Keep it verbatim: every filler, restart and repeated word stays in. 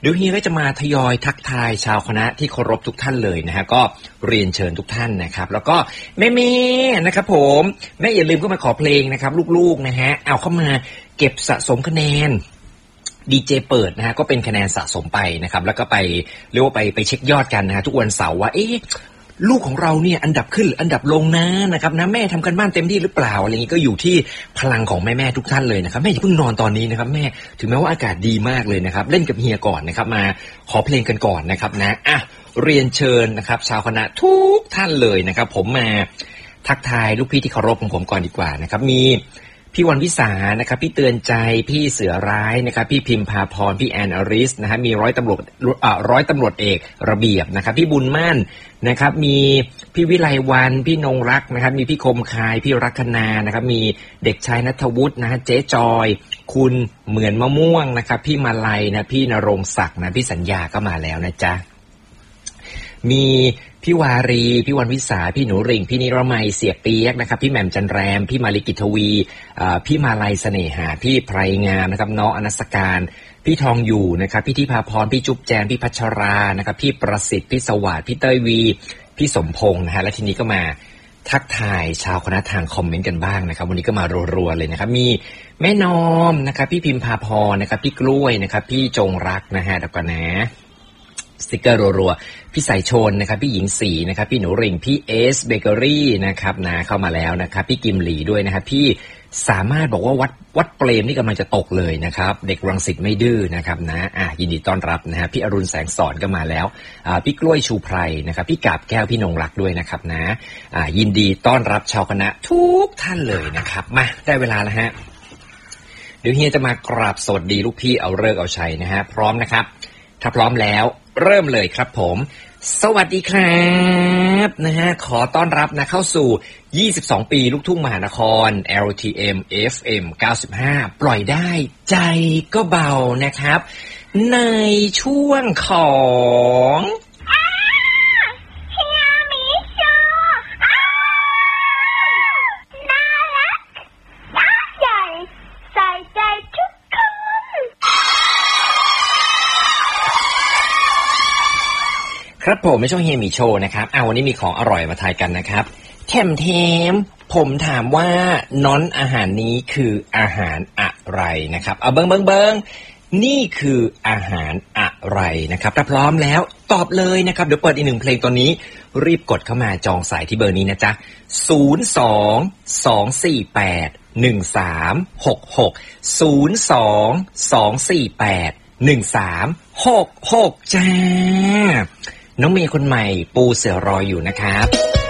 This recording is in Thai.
เดี๋ยวเฮียก็จะมาทยอยทักทายชาวคณะที่เคารพทุกท่านเลยนะฮะก็เรียนเชิญทุกท่านนะครับแล้วก็แม่แม่นะครับผมแม่อย่าลืมเข้ามาขอเพลงนะครับลูกๆนะฮะเอาเข้ามาเก็บสะสมคะแนนดีเจเปิดนะฮะก็เป็นคะแนนสะสมไปนะครับแล้วก็ไปเรียกว่าไปไปเช็คยอดกันนะฮะทุกวันเสาร์ว่าเอ๊ะลูกของเราเนี่ยอันดับขึ้นหรืออันดับลงนะนะครับนะแม่ทำกันบ้านเต็มที่หรือเปล่าอะไรอย่างนี้ก็อยู่ที่พลังของแม่ๆทุกท่านเลยนะครับแม่อย่าเพิ่งนอนตอนนี้นะครับแม่ถึงแม้ว่าอากาศดีมากเลยนะครับเล่นกับเฮียก่อนนะครับมาขอเพลงกันก่อนนะครับนะอ่ะเรียนเชิญนะครับชาวคณะทุกท่านเลยนะครับผมมาทักทายลูกพี่ที่เคารพของผมก่อนดีกว่านะครับมีพี่วันวิสานะครับพี่เตือนใจพี่เสือร้ายนะครับพี่พิมพาพรพี่แอนอริสนะฮะมีร้อยตำรวจอ่าร้อยตำรวจเอกระเบียบนะครับพี่บุญมั่นนะครับมีพี่วิไลวันพี่นงรักนะครับมีพี่คมคายพี่รัคนานะครับมีเด็กชายณัฐวุฒินะฮะเจ๊จอยคุณเหมือนมะม่วงนะครับพี่มาลัยนะพี่ณรงค์ศักดิ์นะพี่สัญญาก็มาแล้วนะจ๊ะมีพี่วารีพี่วันวิสาพี่หนูริ่งพี่นิรมัยเสียเปียกนะครับพี่แหม่มจันแรมพี่มาลิกิตทวีพี่มาลัยเสน่หาพี่ไพรงามนะครับน้องอนัสการพี่ทองอยู่นะครับพี่ทิพาพรพี่จุ๊บแจงพี่พัชรานะครับพี่ประสิทธิ์พี่สวัสดิ์พี่เต้ยวีพี่สมพงษ์นะฮะและทีนี้ก็มาทักทายชาวคณะทางคอมเมนต์กันบ้างนะครับวันนี้ก็มารัวๆเลยนะครับมีแม่นอมนะครับพี่พิมพาพรนะครับพี่กล้วยนะครับพี่จงรักนะฮะแล้วก็นะสติกเกอร์รัวๆพี่สายชนนะครับพี่หญิงสีนะครับพี่หนูริ่งพี่เอสเบเกอรี่นะครับนะเข้ามาแล้วนะครับพี่กิมหลีด้วยนะครับพี่สามารถบอกว่าวัดวัดเปรมนี่กำลังจะตกเลยนะครับเด็กรังสิตไม่ดื้อนะครับนะอ่ะยินดีต้อนรับนะฮะพี่อรุณแสงสอนก็มาแล้วอ่าพี่กล้วยชูไพรนะครับพี่กาบแก้วพี่นงรักด้วยนะครับนะอ่ายินดีต้อนรับชาวคณะทุกท่านเลยนะครับมาได้เวลาแล้วฮะเดี๋ยวเฮียจะมากราบสวัสดีลูกพี่เอาฤกษ์เอาชัยนะฮะพร้อมนะครับถ้าพร้อมแล้วเริ่มเลยครับผมสวัสดีครับนะฮะขอต้อนรับนะเข้าสู่ยี่สิบสองปีลูกทุ่งมหานคร แอล ที เอ็ม เอฟ เอ็ม เก้าสิบห้าปล่อยได้ใจก็เบานะครับในช่วงของครับผมไม่ช่องเฮียหมีโชว์นะครับอ้าววันนี้มีของอร่อยมาทายกันนะครับแถมเทมผมถามว่าน้อนอาหารนี้คืออาหารอะไรนะครับเอาเบิ้งเบิ้งเบิ้งนี่คืออาหารอะไรนะครับถ้าพร้อมแล้วตอบเลยนะครับเดี๋ยวเปิดอีกหนึ่งเพลงตอนนี้รีบกดเข้ามาจองสายที่เบอร์นี้นะจ๊ะศูนย์ สอง สอง สี่ แปด หนึ่ง สาม หก หก ศูนย์ สอง สอง สี่ แปด หนึ่ง สาม หก หกจ้าน้องเมย์คนใหม่ปูเสือรออยู่นะครับ